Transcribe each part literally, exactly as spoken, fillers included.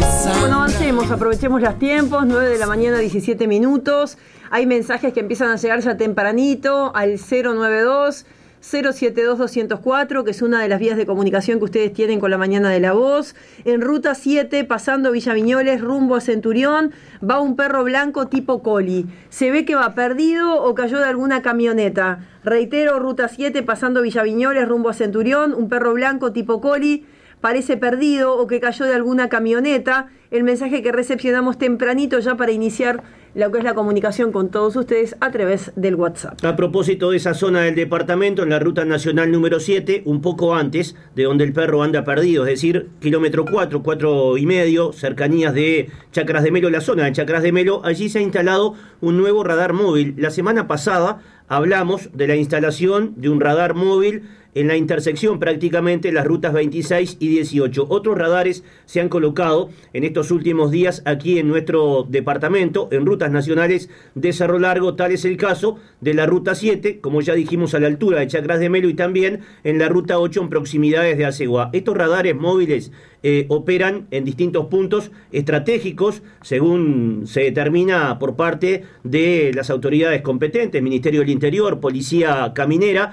Bueno, avancemos, aprovechemos los tiempos, nueve de la mañana, diecisiete minutos. Hay mensajes que empiezan a llegar ya tempranito al cero nueve dos, cero siete dos, dos cero cuatro, que es una de las vías de comunicación que ustedes tienen con la mañana de La Voz. En ruta siete, pasando Villa Viñoles, rumbo a Centurión, va un perro blanco tipo coli. Se ve que va perdido o cayó de alguna camioneta. Reitero, ruta siete, pasando Villa Viñoles, rumbo a Centurión, un perro blanco tipo coli. Parece perdido o que cayó de alguna camioneta. El mensaje que recepcionamos tempranito ya para iniciar lo que es la comunicación con todos ustedes a través del WhatsApp. A propósito de esa zona del departamento, en la ruta nacional número siete, un poco antes de donde el perro anda perdido, es decir, kilómetro cuatro, cuatro y medio, cercanías de Chacras de Melo, la zona de Chacras de Melo, allí se ha instalado un nuevo radar móvil. La semana pasada hablamos de la instalación de un radar móvil en la intersección prácticamente las rutas veintiséis y dieciocho. Otros radares se han colocado en estos últimos días aquí en nuestro departamento, en rutas nacionales de Cerro Largo. Tal es el caso de la ruta siete, como ya dijimos, a la altura de Chacras de Melo, y también en la ruta ocho en proximidades de Acegua. Estos radares móviles eh, operan en distintos puntos estratégicos, según se determina por parte de las autoridades competentes, Ministerio del Interior, Policía Caminera,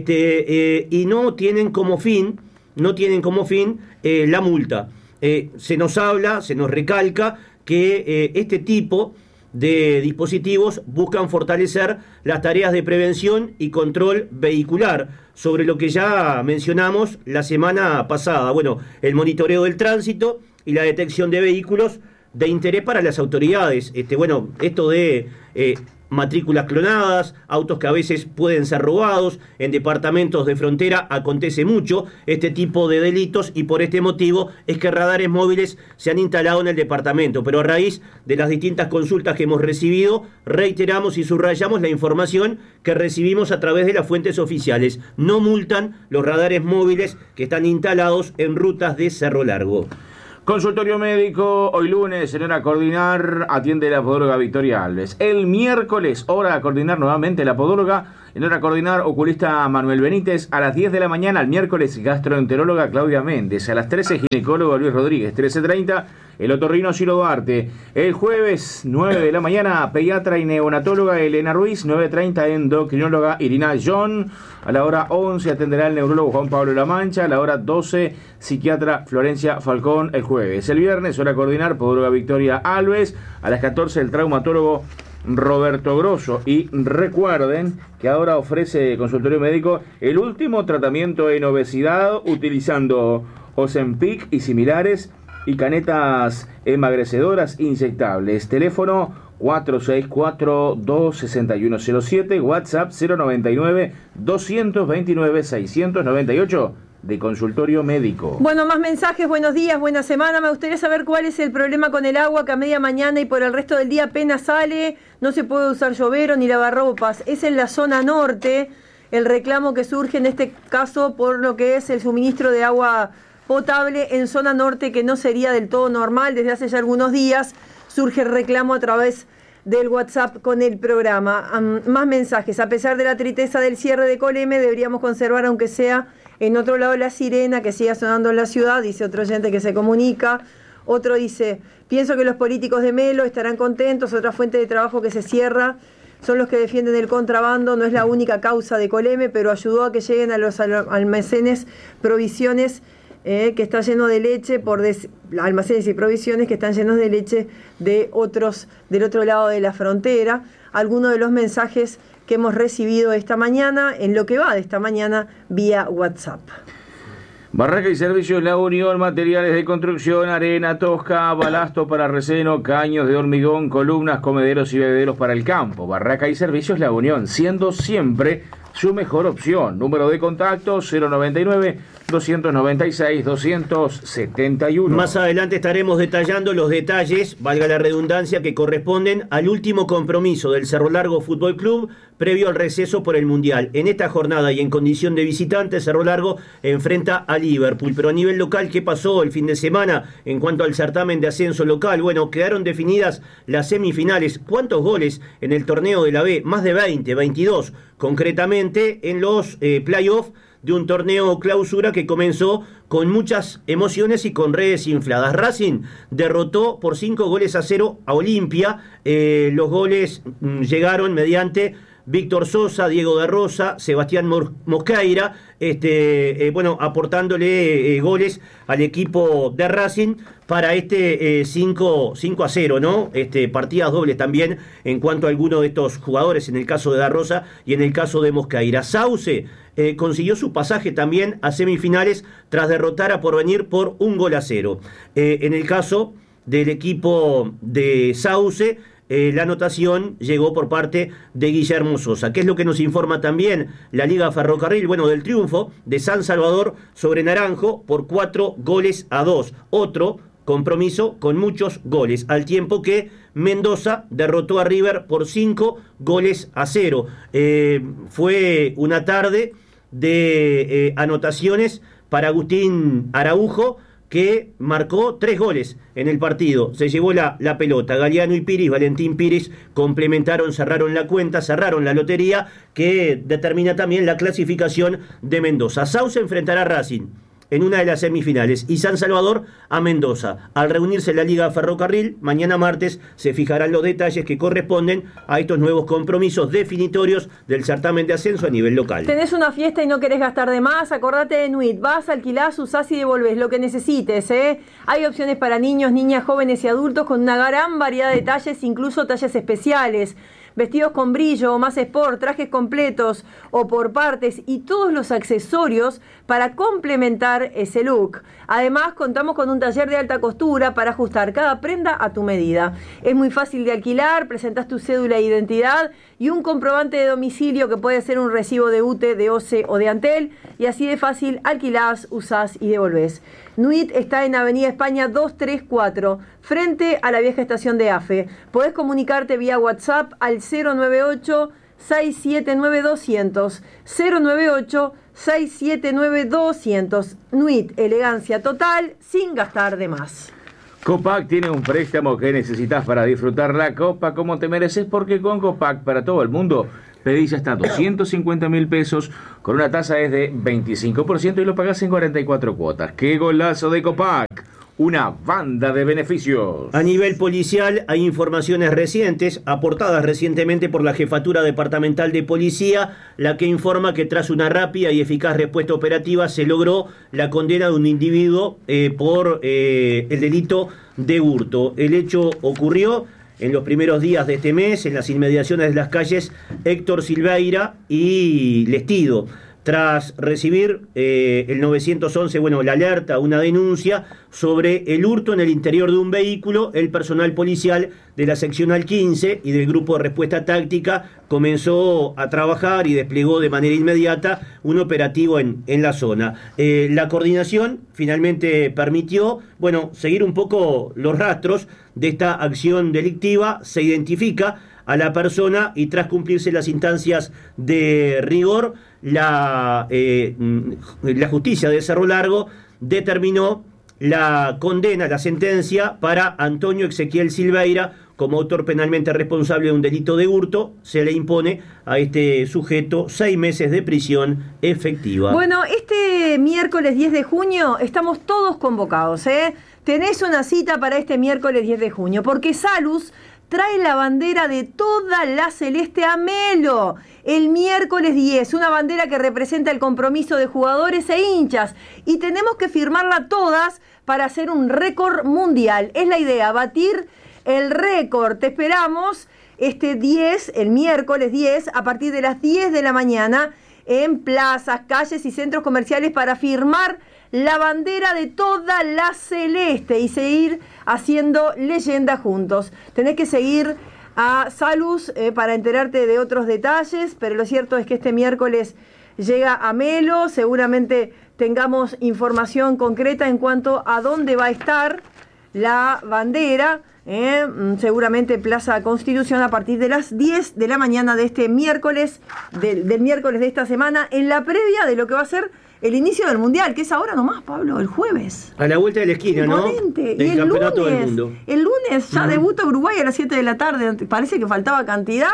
este, eh, y no tienen como fin, no tienen como fin eh, la multa. Eh, se nos habla, se nos recalca que eh, este tipo de dispositivos buscan fortalecer las tareas de prevención y control vehicular, sobre lo que ya mencionamos la semana pasada. Bueno, el monitoreo del tránsito y la detección de vehículos de interés para las autoridades. Este, bueno, esto de eh, matrículas clonadas, autos que a veces pueden ser robados, en departamentos de frontera acontece mucho este tipo de delitos, y por este motivo es que radares móviles se han instalado en el departamento. Pero a raíz de las distintas consultas que hemos recibido, reiteramos y subrayamos la información que recibimos a través de las fuentes oficiales. No multan los radares móviles que están instalados en rutas de Cerro Largo. Consultorio médico, hoy lunes, en hora a coordinar, atiende la podóloga Victoria Alves. El miércoles, hora a coordinar nuevamente la podóloga, en hora a coordinar oculista Manuel Benítez. A las diez de la mañana, el miércoles, gastroenteróloga Claudia Méndez. A las trece, ginecólogo Luis Rodríguez. trece treinta, el otorrino Ciro Duarte. El jueves, nueve de la mañana, pediatra y neonatóloga Elena Ruiz. nueve treinta, endocrinóloga Irina John. A la hora once atenderá el neurólogo Juan Pablo La Mancha. A la hora doce, psiquiatra Florencia Falcón. El jueves. El viernes, hora a coordinar, podóloga Victoria Alves. A las catorce, el traumatólogo Roberto Grosso. Y recuerden que ahora ofrece consultorio médico el último tratamiento en obesidad utilizando Ozempic y similares y canetas emagrecedoras inyectables. Teléfono cuatro seis cuatro, dos seis uno cero siete, WhatsApp cero noventa y nueve, doscientos veintinueve, seiscientos noventa y ocho de consultorio médico. Bueno, más mensajes, buenos días, buena semana. Me gustaría saber cuál es el problema con el agua, que a media mañana y por el resto del día apenas sale, no se puede usar llovero ni lavarropas. Es en la zona norte el reclamo que surge en este caso por lo que es el suministro de agua potable en zona norte, que no sería del todo normal. Desde hace ya algunos días surge el reclamo a través del WhatsApp con el programa. Um, más mensajes. A pesar de la tristeza del cierre de Coleme, deberíamos conservar, aunque sea en otro lado, la sirena que siga sonando en la ciudad, dice otro oyente que se comunica. Otro dice, pienso que los políticos de Melo estarán contentos. Otra fuente de trabajo que se cierra son los que defienden el contrabando. No es la única causa de Coleme, pero ayudó a que lleguen a los almacenes provisiones Eh, que está lleno de leche, por des- almacenes y provisiones que están llenos de leche de otros del otro lado de la frontera. Algunos de los mensajes que hemos recibido esta mañana, en lo que va de esta mañana, vía WhatsApp. Barraca y Servicios La Unión, materiales de construcción, arena, tosca, balasto para receno, caños de hormigón, columnas, comederos y bebederos para el campo. Barraca y Servicios La Unión, siendo siempre su mejor opción. Número de contacto cero noventa y nueve, doscientos noventa y seis, doscientos setenta y uno. Más adelante estaremos detallando los detalles, valga la redundancia, que corresponden al último compromiso del Cerro Largo Fútbol Club previo al receso por el Mundial. En esta jornada y en condición de visitante, Cerro Largo enfrenta a Liverpool. Pero a nivel local, ¿qué pasó el fin de semana en cuanto al certamen de ascenso local? Bueno, quedaron definidas las semifinales. ¿Cuántos goles en el torneo de la B? Más de veinte, veintidós concretamente en los eh, playoffs de un torneo clausura que comenzó con muchas emociones y con redes infladas. Racing derrotó por cinco goles a cero a Olimpia. Eh, los goles mm, llegaron mediante Víctor Sosa, Diego de Rosa, Sebastián Mosqueira, este, eh, bueno, aportándole eh, goles al equipo de Racing para este eh, cinco a cero, ¿no? Este, partidas dobles también en cuanto a alguno de estos jugadores, en el caso de de Rosa y en el caso de Mosqueira. Sauce eh, consiguió su pasaje también a semifinales tras derrotar a Porvenir por un gol a cero. Eh, en el caso del equipo de Sauce, Eh, la anotación llegó por parte de Guillermo Sosa. ¿Qué es lo que nos informa también la Liga Ferrocarril? Bueno, del triunfo de San Salvador sobre Naranjo por cuatro goles a dos. Otro compromiso con muchos goles, al tiempo que Mendoza derrotó a River por cinco goles a cero. Eh, fue una tarde de eh, anotaciones para Agustín Araujo, que marcó tres goles en el partido. Se llevó la, la pelota. Galeano y Piris, Valentín Piris, complementaron, cerraron la cuenta, cerraron la lotería, que determina también la clasificación de Mendoza. Sauce enfrentará a Racing en una de las semifinales y San Salvador a Mendoza. Al reunirse la Liga Ferrocarril, mañana martes se fijarán los detalles que corresponden a estos nuevos compromisos definitorios del certamen de ascenso a nivel local. ¿Tenés una fiesta y no querés gastar de más? Acordate de Nuit. Vas, alquilás, usás y devolvés lo que necesites, ¿eh? Hay opciones para niños, niñas, jóvenes y adultos con una gran variedad de talles, incluso talles especiales. Vestidos con brillo, más sport, trajes completos o por partes y todos los accesorios para complementar ese look. Además, contamos con un taller de alta costura para ajustar cada prenda a tu medida. Es muy fácil de alquilar, presentás tu cédula de identidad y un comprobante de domicilio que puede ser un recibo de U T E, de O C E o de Antel, y así de fácil alquilás, usás y devolvés. Nuit está en Avenida España doscientos treinta y cuatro, frente a la vieja estación de AFE. Podés comunicarte vía WhatsApp al cero nueve ocho, seis siete nueve, dos cero cero, cero nueve ocho, seis siete nueve, dos cero cero. Nuit, elegancia total, sin gastar de más. Copac tiene un préstamo que necesitas para disfrutar la Copa como te mereces, porque con Copac para todo el mundo pedís hasta doscientos cincuenta mil pesos con una tasa de veinticinco por ciento y lo pagás en cuarenta y cuatro cuotas. ¡Qué golazo de Copac! Una banda de beneficios. A nivel policial hay informaciones recientes, aportadas recientemente por la Jefatura Departamental de Policía, la que informa que tras una rápida y eficaz respuesta operativa se logró la condena de un individuo eh, por eh, el delito de hurto. El hecho ocurrió en los primeros días de este mes, en las inmediaciones de las calles Héctor Silveira y Lestido. Tras recibir eh, el nueve once, bueno, la alerta, una denuncia sobre el hurto en el interior de un vehículo, el personal policial de la seccional quince y del grupo de respuesta táctica comenzó a trabajar y desplegó de manera inmediata un operativo en, en la zona. Eh, la coordinación finalmente permitió, bueno, seguir un poco los rastros de esta acción delictiva. Se identifica a la persona y tras cumplirse las instancias de rigor, la, eh, la justicia de Cerro Largo determinó la condena, la sentencia para Antonio Ezequiel Silveira como autor penalmente responsable de un delito de hurto. Se le impone a este sujeto seis meses de prisión efectiva. Bueno, este miércoles diez de junio estamos todos convocados, ¿eh? Tenés una cita para este miércoles diez de junio, porque Salus trae la bandera de toda la celeste a Melo el miércoles diez, una bandera que representa el compromiso de jugadores e hinchas, y tenemos que firmarla todas para hacer un récord mundial. Es la idea, batir el récord. Te esperamos este diez, el miércoles diez, a partir de las diez de la mañana, en plazas, calles y centros comerciales para firmar la bandera de toda la celeste y seguir haciendo leyenda juntos. Tenés que seguir a Salus eh, para enterarte de otros detalles, pero lo cierto es que este miércoles llega a Melo. Seguramente tengamos información concreta en cuanto a dónde va a estar la bandera. Eh, seguramente Plaza Constitución a partir de las diez de la mañana de este miércoles, del, del miércoles de esta semana, en la previa de lo que va a ser el inicio del Mundial, que es ahora nomás, Pablo, el jueves. A la vuelta de la esquina, imponente. ¿no? Y el campeonato lunes, del mundo. El lunes ya uh-huh. debuta Uruguay a las siete de la tarde. Parece que faltaba cantidad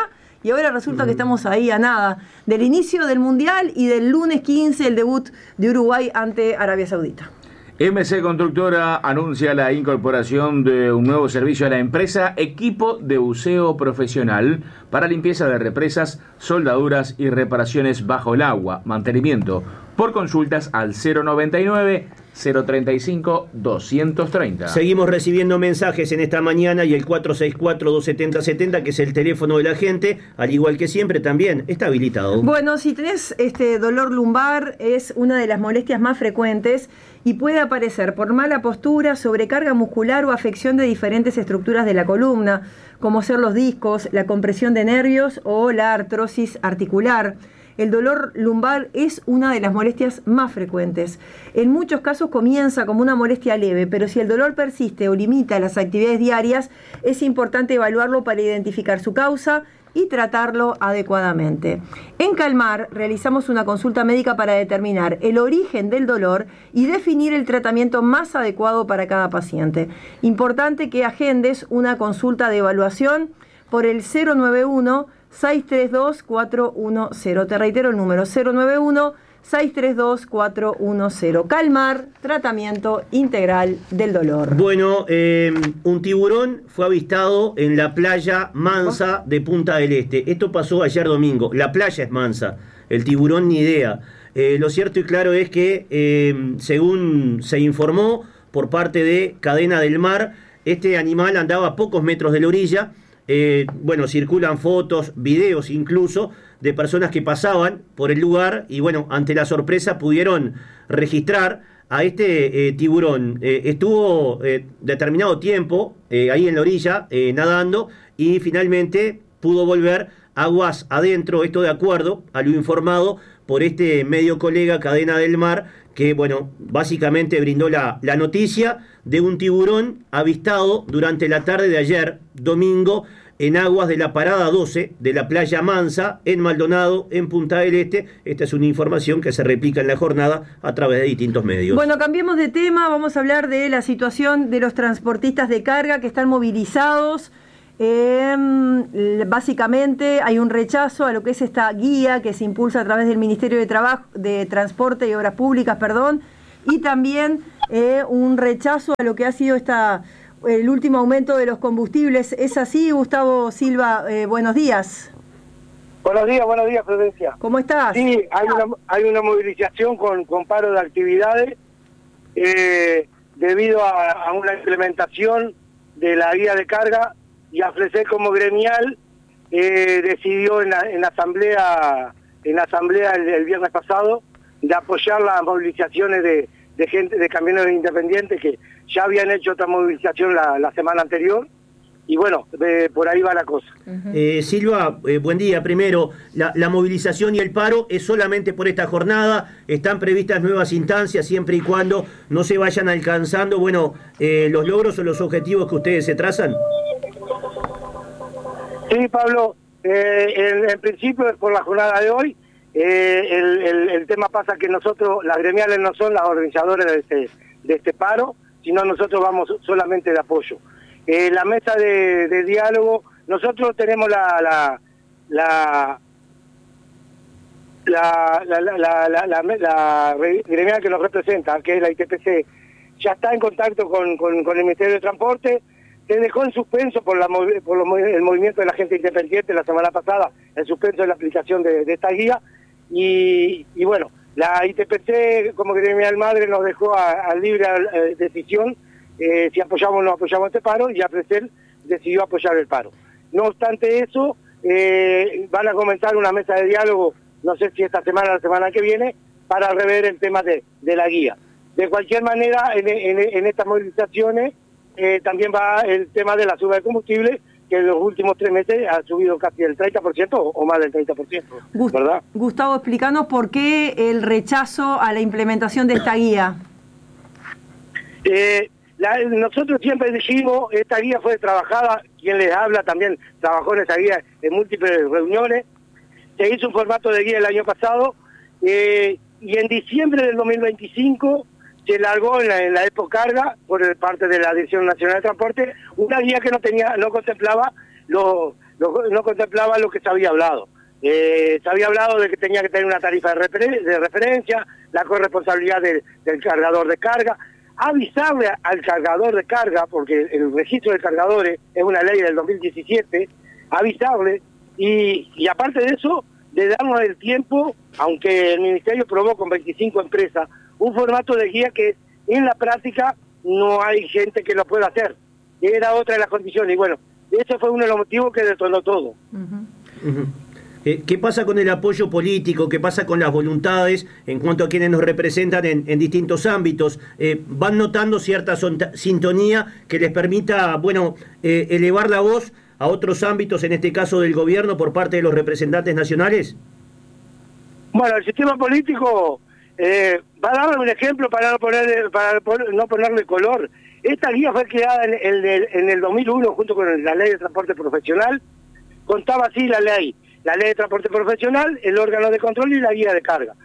y ahora resulta mm. que estamos ahí a nada del inicio del Mundial y del lunes quince el debut de Uruguay ante Arabia Saudita. M C Constructora anuncia la incorporación de un nuevo servicio a la empresa, equipo de buceo profesional para limpieza de represas, soldaduras y reparaciones bajo el agua, mantenimiento, por consultas al cero noventa y nueve, cero treinta y cinco, doscientos treinta. Seguimos recibiendo mensajes en esta mañana y el cuatro seis cuatro, dos siete cero siete cero, que es el teléfono de la gente, al igual que siempre también está habilitado. Bueno, si tenés este dolor lumbar, es una de las molestias más frecuentes y puede aparecer por mala postura, sobrecarga muscular o afección de diferentes estructuras de la columna, como ser los discos, la compresión de nervios o la artrosis articular. El dolor lumbar es una de las molestias más frecuentes. En muchos casos comienza como una molestia leve, pero si el dolor persiste o limita las actividades diarias, es importante evaluarlo para identificar su causa y tratarlo adecuadamente. En Calmar realizamos una consulta médica para determinar el origen del dolor y definir el tratamiento más adecuado para cada paciente. Importante que agendes una consulta de evaluación por el cero nueve uno, seis tres dos, cuatro uno cero. Te reitero el número cero nueve uno, seis tres dos, cuatro uno cero. Calmar, tratamiento integral del dolor. Bueno, eh, un tiburón fue avistado en la playa Mansa de Punta del Este. Esto pasó ayer domingo. La playa es mansa, el tiburón ni idea. Eh, lo cierto y claro es que, eh, según se informó por parte de Cadena del Mar, este animal andaba a pocos metros de la orilla. Eh, bueno, circulan fotos, videos incluso, de personas que pasaban por el lugar y bueno, ante la sorpresa pudieron registrar a este eh, tiburón. Eh, estuvo eh, determinado tiempo eh, ahí en la orilla eh, nadando y finalmente pudo volver aguas adentro, esto de acuerdo a lo informado por este medio colega Cadena del Mar, que bueno, básicamente brindó la, la noticia de un tiburón avistado durante la tarde de ayer, domingo, en aguas de la Parada doce de la playa Mansa, en Maldonado, en Punta del Este. Esta es una información que se replica en la jornada a través de distintos medios. Bueno, cambiemos de tema, vamos a hablar de la situación de los transportistas de carga que están movilizados. Eh, básicamente hay un rechazo a lo que es esta guía que se impulsa a través del Ministerio de Trabajo, de Transporte y Obras Públicas, perdón, y también eh, un rechazo a lo que ha sido esta el último aumento de los combustibles. ¿Es así, Gustavo Silva? Eh, buenos días. Buenos días, buenos días, Prudencia. ¿Cómo estás? Sí, hay una, hay una movilización con, con paro de actividades eh, debido a, a una implementación de la guía de carga, y AFLECER como gremial eh, decidió en la, en la asamblea en la asamblea el, el viernes pasado de apoyar las movilizaciones de, de gente de camioneros independientes que ya habían hecho otra movilización la, la semana anterior. Y bueno, eh, por ahí va la cosa. Uh-huh. eh, Silva, eh, buen día. Primero, la, la movilización y el paro es solamente por esta jornada. Están previstas nuevas instancias siempre y cuando no se vayan alcanzando, bueno, eh, los logros o los objetivos que ustedes se trazan. Sí, Pablo. Eh, en, en principio es por la jornada de hoy. Eh, el, el, el tema pasa que nosotros, las gremiales no son las organizadoras de este, de este paro, sino nosotros vamos solamente de apoyo. Eh, la mesa de, de diálogo, nosotros tenemos la la la la la, la, la, la, la, la gremial que nos representa, que es la I T P C, ya está en contacto con, con, con el Ministerio de Transporte. Se dejó en suspenso por, la, por lo, el movimiento de la gente independiente la semana pasada, el suspenso de la aplicación de, de esta guía, y, y bueno, la I T P C como gremial madre nos dejó a, a libre eh, decisión Eh, si apoyamos o no apoyamos este paro, y AFLECER decidió apoyar el paro. No obstante eso, eh, van a comenzar una mesa de diálogo, no sé si esta semana o la semana que viene, para rever el tema de, de la guía. De cualquier manera, en, en, en estas movilizaciones eh, también va el tema de la suba de combustible, que en los últimos tres meses ha subido casi el treinta por ciento o más del treinta por ciento, ¿verdad? Gustavo, explícanos por qué el rechazo a la implementación de esta guía. Eh, La, nosotros siempre dijimos, esta guía fue trabajada, quien les habla también trabajó en esa guía en múltiples reuniones, se hizo un formato de guía el año pasado, eh, y en diciembre del dos mil veinticinco se largó en la, en la Epocarga, por parte de la Dirección Nacional de Transporte, una guía que no tenía, no contemplaba los, lo, no contemplaba lo que se había hablado. Eh, se había hablado de que tenía que tener una tarifa de, refer de referencia, la corresponsabilidad de, del cargador de carga, avisarle al cargador de carga, porque el registro de cargadores es una ley del dos mil diecisiete, avisarle, y, y aparte de eso, de darnos el tiempo, aunque el Ministerio probó con veinticinco empresas, un formato de guía que en la práctica no hay gente que lo pueda hacer. Era otra de las condiciones, y bueno, ese fue uno de los motivos que detonó todo. Uh-huh. Uh-huh. Eh, ¿Qué pasa con el apoyo político? ¿Qué pasa con las voluntades en cuanto a quienes nos representan en, en distintos ámbitos? Eh, ¿Van notando cierta sintonía que les permita, bueno, eh, elevar la voz a otros ámbitos, en este caso del gobierno, por parte de los representantes nacionales? Bueno, el sistema político eh, va a darle un ejemplo para no, poner, para no ponerle color. Esta guía fue creada en, en, en el dos mil uno junto con la ley de transporte profesional. Contaba así la ley. La ley de transporte profesional, el órgano de control y la guía de carga.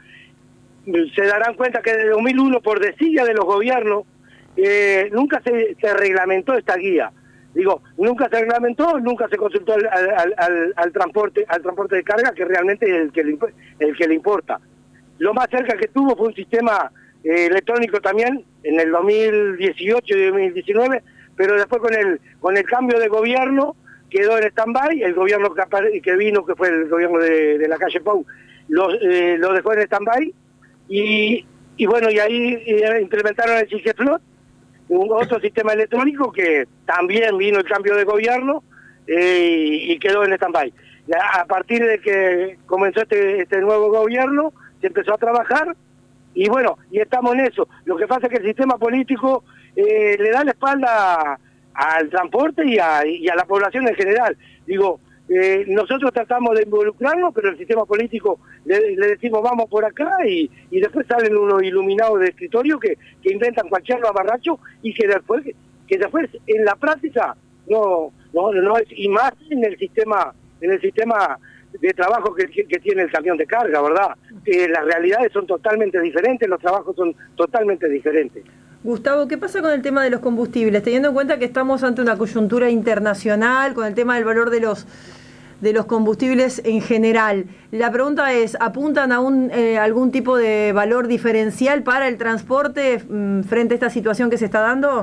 Se darán cuenta que desde dos mil uno, por desidia de los gobiernos, eh, nunca se, se reglamentó esta guía. Digo, nunca se reglamentó, nunca se consultó al, al, al, al transporte al transporte de carga, que realmente es el que le, el que le importa. Lo más cerca que tuvo fue un sistema eh, electrónico también, en el dos mil dieciocho y dos mil diecinueve, pero después con el con el cambio de gobierno, quedó en stand-by. El gobierno que, que vino, que fue el gobierno de, de la calle Pou, lo, eh, lo dejó en stand-by, y, y bueno, y ahí eh, implementaron el SIGEFLOT, un otro sistema electrónico que también vino el cambio de gobierno eh, y, y quedó en stand-by. A partir de que comenzó este, este nuevo gobierno, se empezó a trabajar, y bueno, y estamos en eso. Lo que pasa es que el sistema político eh, le da la espalda al transporte y a, y a la población en general. Digo, eh, nosotros tratamos de involucrarnos, pero el sistema político le, le decimos vamos por acá, y, y después salen unos iluminados de escritorio que, que inventan cualquier abarracho, y que después que después en la práctica no no no es, y más en el sistema en el sistema de trabajo que, que, que tiene el camión de carga, ¿verdad? Que las realidades son totalmente diferentes, los trabajos son totalmente diferentes. Gustavo, ¿qué pasa con el tema de los combustibles? Teniendo en cuenta que estamos ante una coyuntura internacional con el tema del valor de los de los combustibles en general. La pregunta es, ¿apuntan a un, eh, algún tipo de valor diferencial para el transporte mmm, frente a esta situación que se está dando?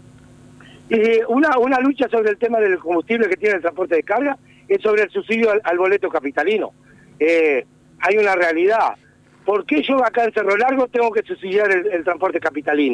Eh, una, una lucha sobre el tema del combustible que tiene el transporte de carga es sobre el subsidio al, al boleto capitalino. Eh, hay una realidad. ¿Por qué yo acá en Cerro Largo tengo que subsidiar el, el transporte capitalino?